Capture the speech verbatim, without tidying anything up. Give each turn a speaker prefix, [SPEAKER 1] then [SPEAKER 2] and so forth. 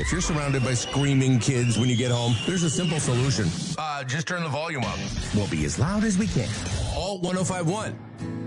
[SPEAKER 1] if you're surrounded by screaming kids when you get home, there's a simple solution. Uh, just turn the volume up. We'll be as loud as we can. Alt ten fifty-one.